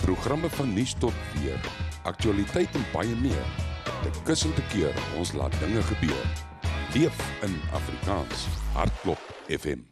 Programme van nuus tot weer, aktualiteit en baie meer. Te kussend te keer, ons laat dinge gebeur. Leef in Afrikaans. Hartklop FM.